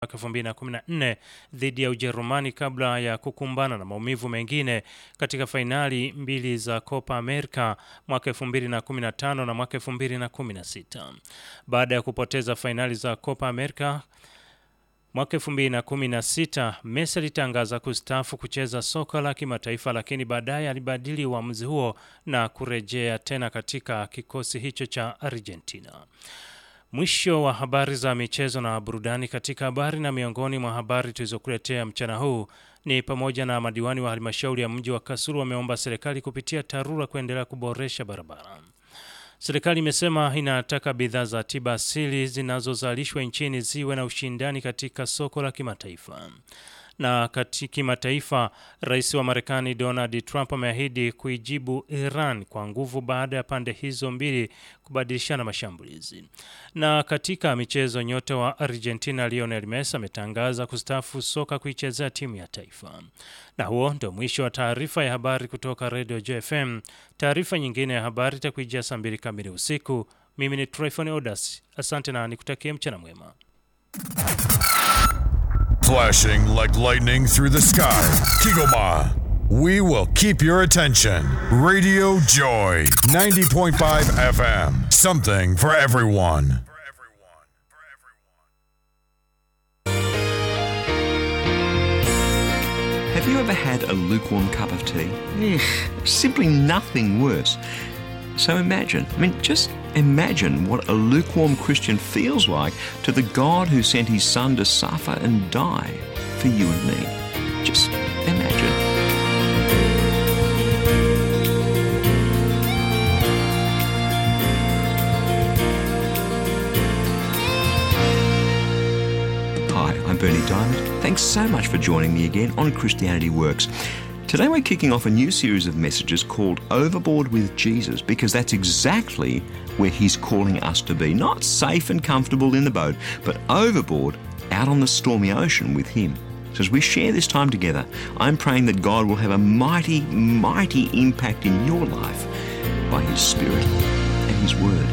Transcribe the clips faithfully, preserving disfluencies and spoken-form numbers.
mwaka elfu mbili na kumi na nne dhidi ya Ujerumani kabla ya kukumbana na maumivu mengine katika fainali mbili za Copa America mwaka elfu mbili na kumi na tano na mwaka elfu mbili na kumi na sita. Baada ya kupoteza fainali za Copa America mwaka elfu mbili na kumi na sita, Messi alitangaza kustaafu kucheza soka la kimataifa, lakini baadaye alibadili uamuzi huo na kurejea tena katika kikosi hicho cha Argentina. Mwisho wa habari za michezo na burudani. Katika habari na miongoni mwa habari tulizokuletea mchana huu ni pamoja na madiwani wa halmashauri ya mji wa Kasulu wameomba serikali kupitia TARURA kuendelea kuboresha barabara. Serikali imesema inataka bidhaa za tiba asili zinazozalishwa nchini ziwe na ushindani katika soko la kimataifa. Na katika kimataifa, Rais wa Marekani Donald Trump ameahidi kuijibu Iran kwa nguvu baada ya pande hizo mbili kubadilishana mashambulizi. Na katika michezo, nyota wa Argentina Lionel Messi ametangaza kustaafu soka kuichezea timu ya taifa. Na huo ndio mwisho wa taarifa ya habari kutoka Radio J F M. Taarifa nyingine ya habari itakujia saa mbili kamili usiku. Mimi ni Tryphon Odas. Asante na nikutakie mchana mwema. Flashing like lightning through the sky. Kigoma. We will keep your attention. Radio Joy. ninety point five F M. Something for everyone. Have you ever had a lukewarm cup of tea? Ugh, simply nothing worse. So imagine, I mean, just imagine what a lukewarm Christian feels like to the God who sent his Son to suffer and die for you and me. Just imagine. Hi, I'm Bernie Diamond. Thanks so much for joining me again on Christianity Works. Today we're kicking off a new series of messages called Overboard with Jesus, because that's exactly where he's calling us to be. Not safe and comfortable in the boat, but overboard, out on the stormy ocean with him. So as we share this time together, I'm praying that God will have a mighty, mighty impact in your life by his Spirit and his Word.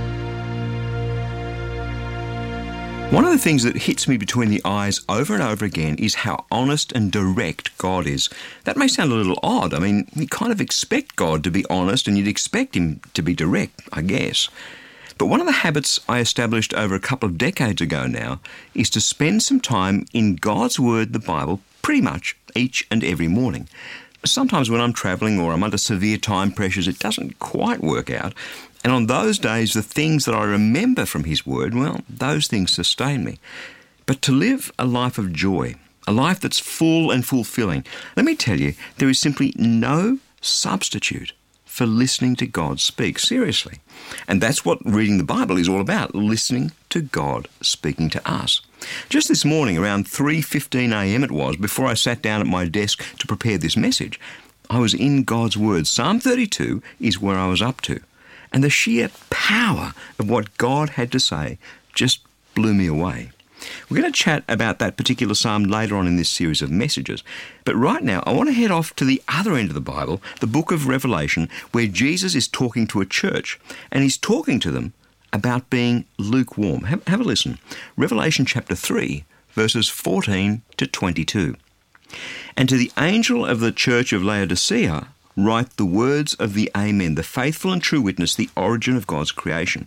One of the things that hits me between the eyes over and over again is how honest and direct God is. That may sound a little odd. I mean, you kind of expect God to be honest and you'd expect him to be direct, I guess. But one of the habits I established over a couple of decades ago now is to spend some time in God's Word, the Bible, pretty much each and every morning. Sometimes when I'm travelling or I'm under severe time pressures, it doesn't quite work out. And on those days, the things that I remember from his word, well, those things sustain me. But to live a life of joy, a life that's full and fulfilling, let me tell you, there is simply no substitute for listening to God speak, seriously. And that's what reading the Bible is all about, listening to God speaking to us. Just this morning, around three fifteen a m it was, before I sat down at my desk to prepare this message, I was in God's Word. Psalm thirty-two is where I was up to. And the sheer power of what God had to say just blew me away. We're going to chat about that particular psalm later on in this series of messages. But right now, I want to head off to the other end of the Bible, the book of Revelation, where Jesus is talking to a church. And he's talking to them about being lukewarm. Have, have a listen. Revelation chapter three, verses fourteen to twenty-two. And to the angel of the church of Laodicea, write the words of the Amen, the faithful and true witness, the origin of God's creation.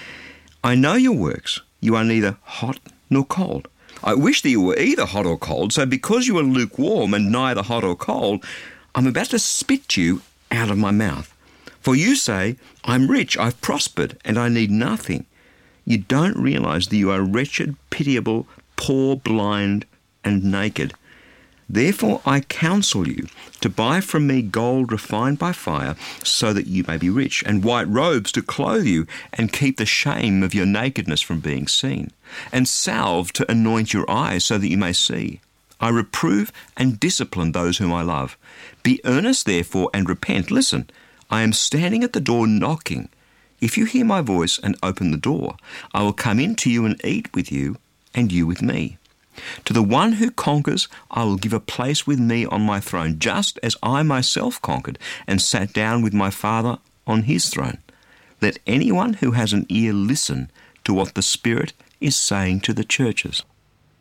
I know your works. You are neither hot nor cold. I wish that you were either hot or cold, so because you are lukewarm and neither hot or cold, I'm about to spit you out of my mouth. For you say, I'm rich, I've prospered, and I need nothing. You don't realize that you are wretched, pitiable, poor, blind, and naked. Therefore I counsel you to buy from me gold refined by fire, so that you may be rich, and white robes to clothe you, and keep the shame of your nakedness from being seen, and salve to anoint your eyes, so that you may see. I reprove and discipline those whom I love. Be earnest, therefore, and repent. Listen, I am standing at the door knocking. If you hear my voice and open the door, I will come in to you and eat with you, and you with me. To the one who conquers, I will give a place with me on my throne, just as I myself conquered and sat down with my Father on his throne. Let anyone who has an ear listen to what the Spirit is saying to the churches.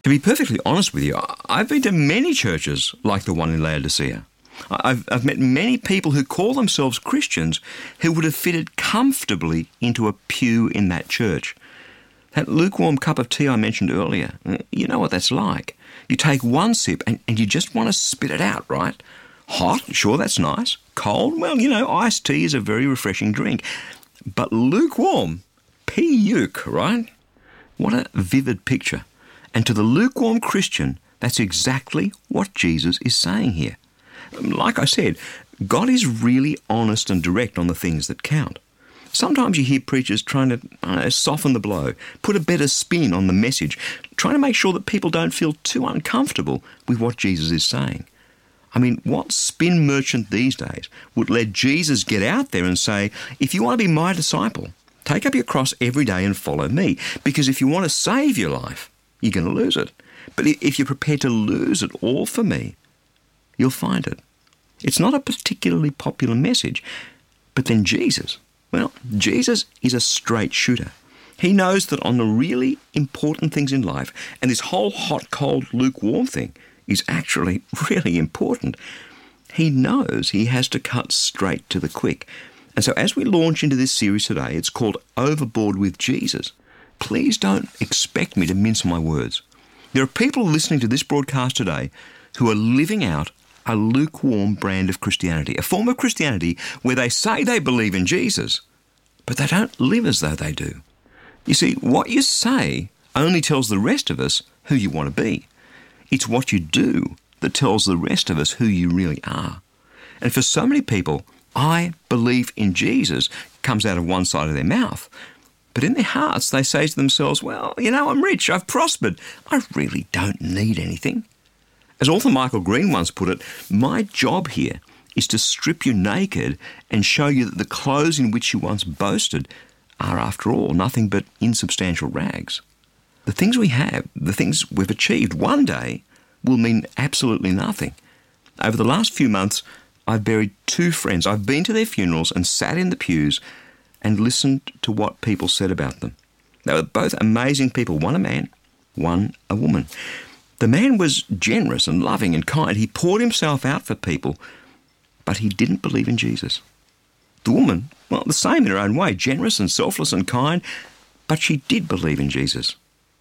To be perfectly honest with you, I've been to many churches like the one in Laodicea. I've, I've met many people who call themselves Christians who would have fitted comfortably into a pew in that church. That lukewarm cup of tea I mentioned earlier, you know what that's like. You take one sip and, and you just want to spit it out, right? Hot, sure, that's nice. Cold, well, you know, iced tea is a very refreshing drink. But lukewarm, puke, right? What a vivid picture. And to the lukewarm Christian, that's exactly what Jesus is saying here. Like I said, God is really honest and direct on the things that count. Sometimes you hear preachers trying to uh, soften the blow, put a better spin on the message, trying to make sure that people don't feel too uncomfortable with what Jesus is saying. I mean, what spin merchant these days would let Jesus get out there and say, if you want to be my disciple, take up your cross every day and follow me, because if you want to save your life, you're going to lose it. But if you're prepared to lose it all for me, you'll find it. It's not a particularly popular message, but then Jesus, well, Jesus is a straight shooter. He knows that on the really important things in life, and this whole hot, cold, lukewarm thing is actually really important, he knows he has to cut straight to the quick. And so as we launch into this series today, it's called Overboard with Jesus. Please don't expect me to mince my words. There are people listening to this broadcast today who are living out a lukewarm brand of Christianity, a form of Christianity where they say they believe in Jesus, but they don't live as though they do. You see, what you say only tells the rest of us who you want to be. It's what you do that tells the rest of us who you really are. And for so many people, I believe in Jesus comes out of one side of their mouth, but in their hearts they say to themselves, well, you know, I'm rich, I've prospered, I really don't need anything. As author Michael Green once put it, my job here is to strip you naked and show you that the clothes in which you once boasted are, after all, nothing but insubstantial rags. The things we have, the things we've achieved, one day will mean absolutely nothing. Over the last few months, I've buried two friends. I've been to their funerals and sat in the pews and listened to what people said about them. They were both amazing people, one a man, one a woman. The man was generous and loving and kind. He poured himself out for people, but he didn't believe in Jesus. The woman, well, the same in her own way, generous and selfless and kind, but she did believe in Jesus.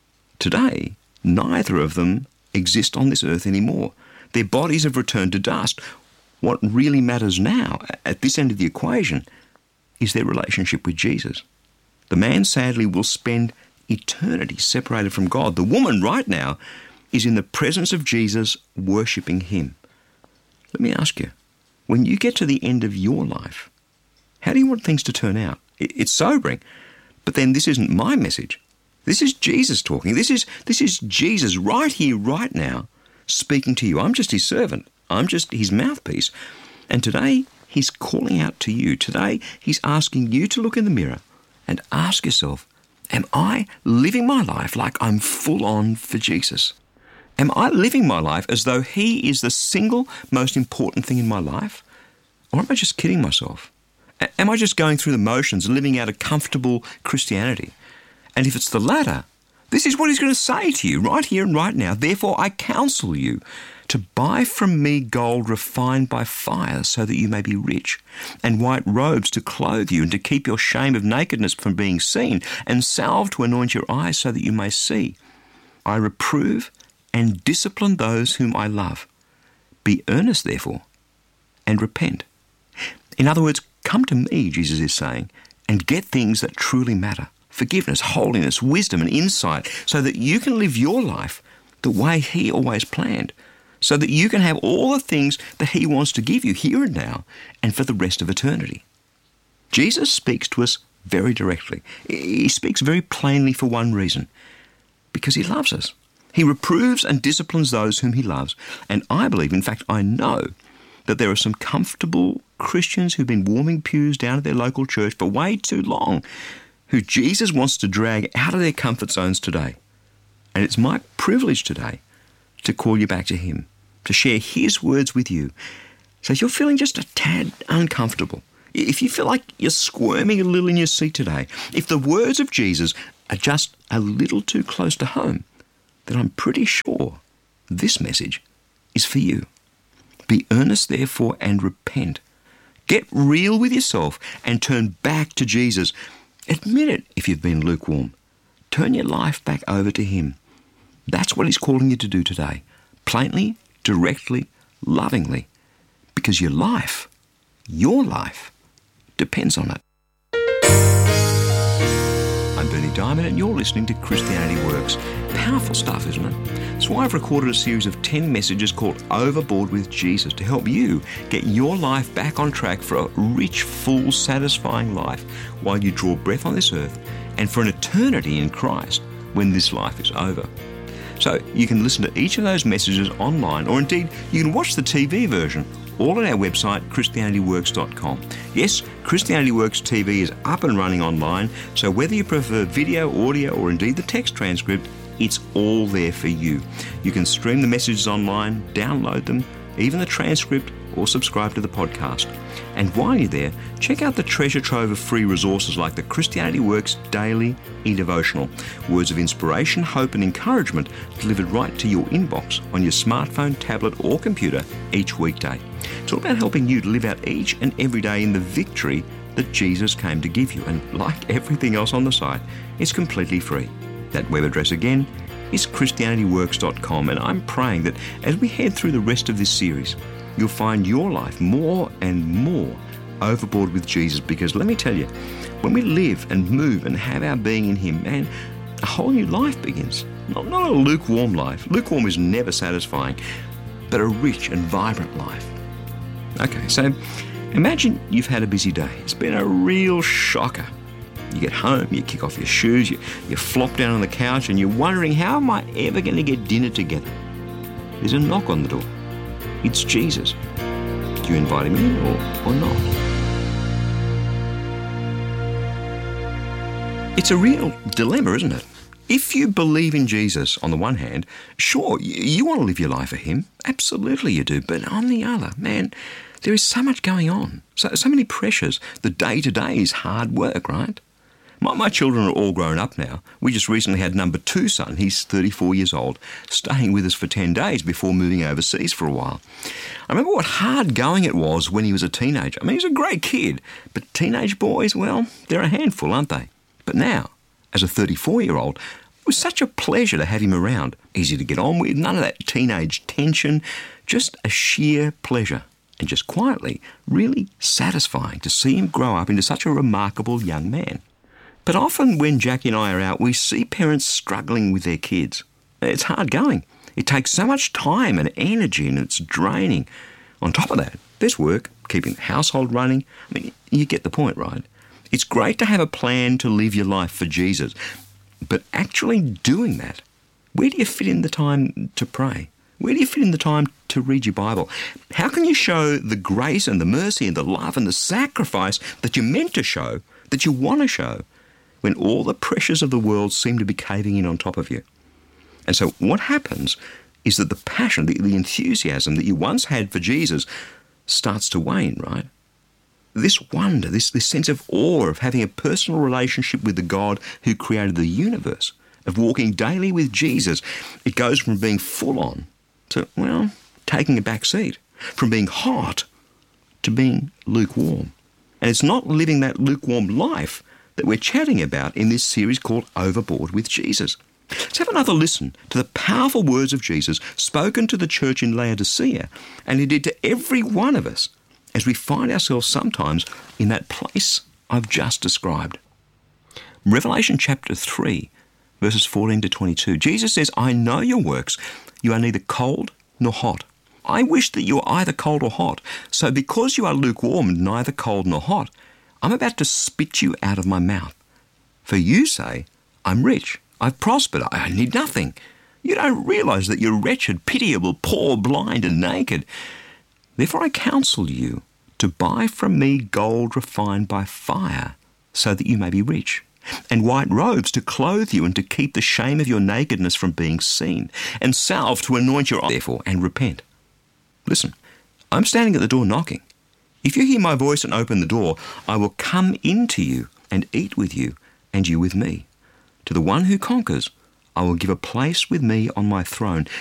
Today, neither of them exist on this earth anymore. Their bodies have returned to dust. What really matters now, at this end of the equation, is their relationship with Jesus. The man, sadly, will spend eternity separated from God. The woman, right now, is in the presence of Jesus, worshipping him. Let me ask you, when you get to the end of your life, how do you want things to turn out? It's sobering, but then this isn't my message. This is Jesus talking. This is, this is Jesus right here, right now, speaking to you. I'm just his servant. I'm just his mouthpiece. And today, he's calling out to you. Today, he's asking you to look in the mirror and ask yourself, am I living my life like I'm full on for Jesus? Am I living my life as though he is the single most important thing in my life? Or am I just kidding myself? A- am I just going through the motions, living out a comfortable Christianity? And if it's the latter, this is what he's going to say to you right here and right now. Therefore, I counsel you to buy from me gold refined by fire so that you may be rich, and white robes to clothe you and to keep your shame of nakedness from being seen, and salve to anoint your eyes so that you may see. I reprove and discipline those whom I love. Be earnest, therefore, and repent. In other words, come to me, Jesus is saying, and get things that truly matter. Forgiveness, holiness, wisdom, and insight, so that you can live your life the way he always planned, so that you can have all the things that he wants to give you here and now and for the rest of eternity. Jesus speaks to us very directly. He speaks very plainly for one reason, because he loves us. He reproves and disciplines those whom he loves. And I believe, in fact, I know that there are some comfortable Christians who've been warming pews down at their local church for way too long, who Jesus wants to drag out of their comfort zones today. And it's my privilege today to call you back to him, to share his words with you. So if you're feeling just a tad uncomfortable, if you feel like you're squirming a little in your seat today, if the words of Jesus are just a little too close to home, then I'm pretty sure this message is for you. Be earnest, therefore, and repent. Get real with yourself and turn back to Jesus. Admit it if you've been lukewarm. Turn your life back over to him. That's what he's calling you to do today. Plainly, directly, lovingly. Because your life, your life, depends on it. I'm Berni Dymet and you're listening to Christianity Works. Powerful stuff, isn't it? So I've recorded a series of ten messages called Overboard with Jesus to help you get your life back on track for a rich, full, satisfying life while you draw breath on this earth and for an eternity in Christ when this life is over. So you can listen to each of those messages online, or indeed you can watch the T V version, all at our website, Christianity Works dot com. Yes, Christianity Works T V is up and running online, so whether you prefer video, audio, or indeed the text transcript, it's all there for you. You can stream the messages online, download them, even the transcript, or subscribe to the podcast. And while you're there, check out the treasure trove of free resources like the Christianity Works Daily e-devotional. Words of inspiration, hope and encouragement delivered right to your inbox on your smartphone, tablet or computer each weekday. It's all about helping you to live out each and every day in the victory that Jesus came to give you. And like everything else on the site, it's completely free. That web address again is Christianity Works dot com, and I'm praying that as we head through the rest of this series, you'll find your life more and more overboard with Jesus, because let me tell you, when we live and move and have our being in him, man, a whole new life begins. Not, not a lukewarm life. Lukewarm is never satisfying, but a rich and vibrant life. Okay, so imagine you've had a busy day. It's been a real shocker. You get home, you kick off your shoes, you, you flop down on the couch and you're wondering, how am I ever going to get dinner together? There's a knock on the door. It's Jesus. Do you invite him in or, or not? It's a real dilemma, isn't it? If you believe in Jesus, on the one hand, sure, you, you want to live your life for him. Absolutely you do. But on the other, man, there is so much going on. So, so many pressures. The day-to-day is hard work, right? My, my children are all grown up now. We just recently had number two son, he's thirty-four years old, staying with us for ten days before moving overseas for a while. I remember what hard going it was when he was a teenager. I mean, he's a great kid, but teenage boys, well, they're a handful, aren't they? But now, as a thirty-four-year-old, it was such a pleasure to have him around. Easy to get on with, none of that teenage tension, just a sheer pleasure. And just quietly, really satisfying to see him grow up into such a remarkable young man. But often when Jackie and I are out, we see parents struggling with their kids. It's hard going. It takes so much time and energy and it's draining. On top of that, there's work, keeping the household running. I mean, you get the point, right? It's great to have a plan to live your life for Jesus, but actually doing that, where do you fit in the time to pray? Where do you fit in the time to read your Bible? How can you show the grace and the mercy and the love and the sacrifice that you're meant to show, that you want to show, when all the pressures of the world seem to be caving in on top of you? And so what happens is that the passion, the, the enthusiasm that you once had for Jesus starts to wane, right? This wonder, this, this sense of awe of having a personal relationship with the God who created the universe, of walking daily with Jesus, it goes from being full on to, well, taking a back seat, from being hot to being lukewarm. And it's not living that lukewarm life that we're chatting about in this series called Overboard with Jesus. Let's have another listen to the powerful words of Jesus spoken to the church in Laodicea, and indeed to every one of us as we find ourselves sometimes in that place I've just described. Revelation chapter three, verses fourteen to twenty-two, Jesus says, I know your works. You are neither cold nor hot. I wish that you were either cold or hot. So because you are lukewarm, neither cold nor hot, I'm about to spit you out of my mouth. For you say, I'm rich, I've prospered, I need nothing. You don't realize that you're wretched, pitiable, poor, blind, and naked. Therefore I counsel you to buy from me gold refined by fire, so that you may be rich, and white robes to clothe you and to keep the shame of your nakedness from being seen, and salve to anoint your eyes, therefore, and repent. Listen, I'm standing at the door knocking. If you hear my voice and open the door, I will come into you and eat with you, and you with me. To the one who conquers, I will give a place with me on my throne.